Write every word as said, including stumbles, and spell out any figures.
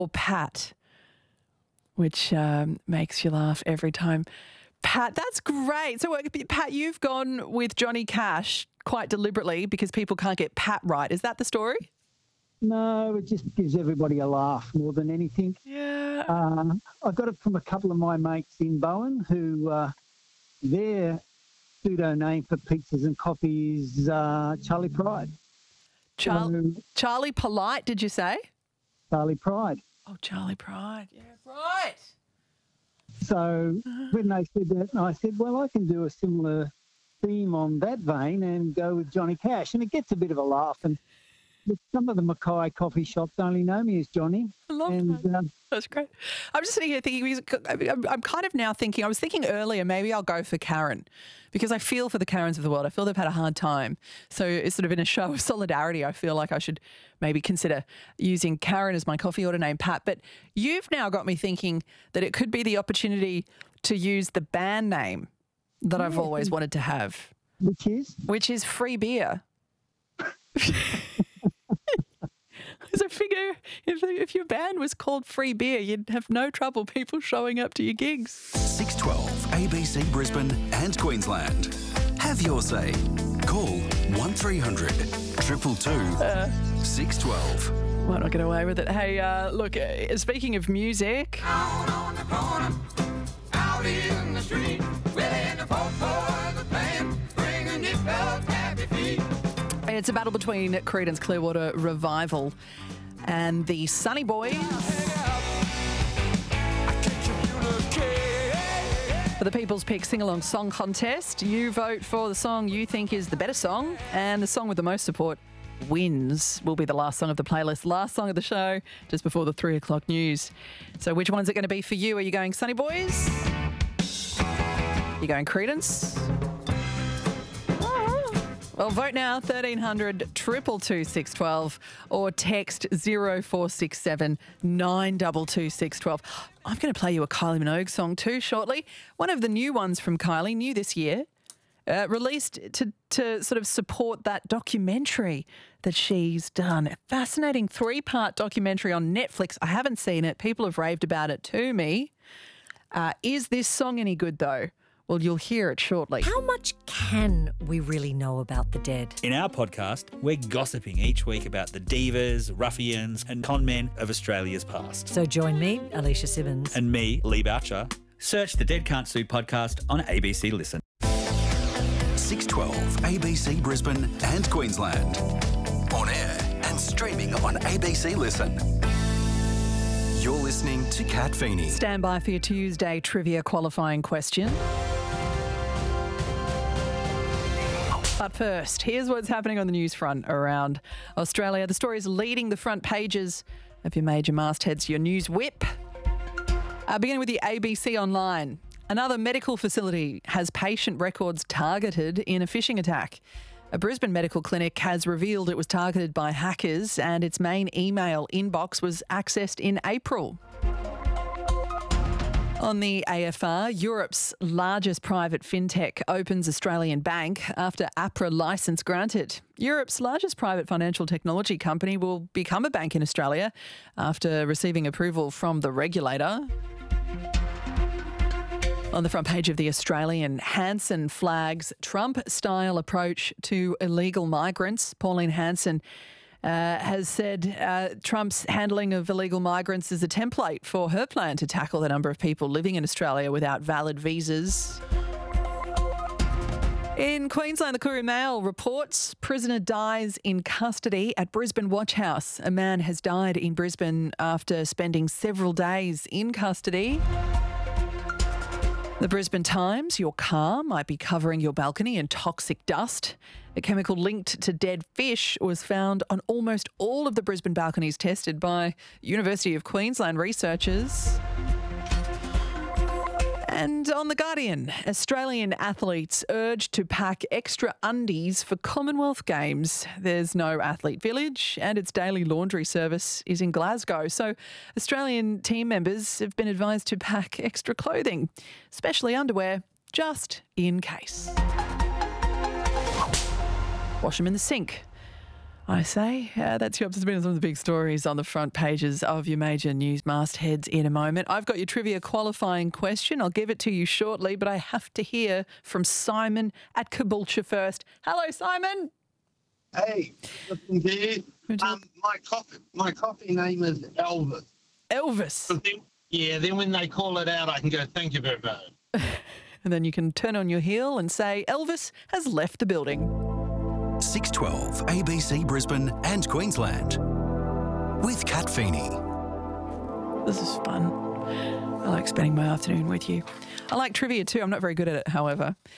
or Pat, which um, makes you laugh every time. Pat, that's great. So, uh, Pat, you've gone with Johnny Cash quite deliberately because people can't get Pat right. Is that the story? No, it just gives everybody a laugh more than anything. Yeah. Uh, I got it from a couple of my mates in Bowen who uh, their pseudo name for pizzas and coffee is uh, Charlie Pride. Char- so, Charlie Polite, did you say? Charlie Pride. Oh, Charlie Pride. Yeah, right. So when they said that, I said, well, I can do a similar theme on that vein and go with Johnny Cash. And it gets a bit of a laugh. And some of the Mackay coffee shops only know me as Johnny. I love and, that. Um, That's great. I'm just sitting here thinking, I'm I'm kind of now thinking, I was thinking earlier, maybe I'll go for Karen because I feel for the Karens of the world. I feel they've had a hard time. So it's sort of in a show of solidarity, I feel like I should maybe consider using Karen as my coffee order name, Pat. But you've now got me thinking that it could be the opportunity to use the band name that yeah. I've always wanted to have. Which is? Which is Free Beer. Because I figure if, if your band was called Free Beer, you'd have no trouble people showing up to your gigs. six twelve A B C Brisbane and Queensland. Have your say. Call one three hundred two two two six twelve. Might not get away with it. Hey, uh, look, uh, speaking of music... Out on the corner, out in the street, within the folk for the plan, bringing it up happy feet. It's a battle between Creedence Clearwater Revival and the Sunny Boys for the People's Pick Sing-Along Song Contest. You vote for the song you think is the better song, and the song with the most support wins. Will be the last song of the playlist, last song of the show, just before the three o'clock news. So which one's it going to be for you? Are you going Sunny Boys? Are you going Creedence? Well, vote now, thirteen hundred two two two six one two or text zero four six seven nine two two six one two. I'm going to play you a Kylie Minogue song too shortly. One of the new ones from Kylie, new this year, uh, released to, to sort of support that documentary that she's done. A fascinating three-part documentary on Netflix. I haven't seen it. People have raved about it to me. Uh, is this song any good, though? Well, you'll hear it shortly. How much can we really know about the dead? In our podcast, we're gossiping each week about the divas, ruffians and con men of Australia's past. So join me, Alicia Simmons. And me, Lee Boucher. Search the Dead Can't Sue podcast on A B C Listen. six twelve A B C Brisbane and Queensland. On air and streaming on A B C Listen. You're listening to Kat Feeney. Stand by for your Tuesday trivia qualifying question. But first, here's what's happening on the news front around Australia. The stories leading the front pages of your major mastheads, your news whip. Uh, beginning with the A B C Online. Another medical facility has patient records targeted in a phishing attack. A Brisbane medical clinic has revealed it was targeted by hackers and its main email inbox was accessed in April. On the A F R, Europe's largest private fintech opens Australian bank after APRA licence granted. Europe's largest private financial technology company will become a bank in Australia after receiving approval from the regulator. On the front page of The Australian, Hanson flags Trump-style approach to illegal migrants. Pauline Hanson Uh, has said uh, Trump's handling of illegal migrants is a template for her plan to tackle the number of people living in Australia without valid visas. In Queensland, the Courier Mail reports prisoner dies in custody at Brisbane Watch House. A man has died in Brisbane after spending several days in custody. The Brisbane Times, your car might be covering your balcony in toxic dust. A chemical linked to dead fish was found on almost all of the Brisbane balconies tested by University of Queensland researchers. And on The Guardian, Australian athletes urged to pack extra undies for Commonwealth Games. There's no athlete village and its daily laundry service is in Glasgow. So Australian team members have been advised to pack extra clothing, especially underwear, just in case. Wash them in the sink. I say. Uh, that's your up's been some of the big stories on the front pages of your major news mastheads in a moment. I've got your trivia qualifying question. I'll give it to you shortly, but I have to hear from Simon at Caboolture first. Hello, Simon. Hey, looking here. Um, my coffee, my coffee name is Elvis. Elvis. So then, yeah, then when they call it out, I can go, thank you very much. And then you can turn on your heel and say, Elvis has left the building. six twelve A B C Brisbane and Queensland. With Kat Feeney. This is fun. I like spending my afternoon with you. I like trivia too. I'm not very good at it, however.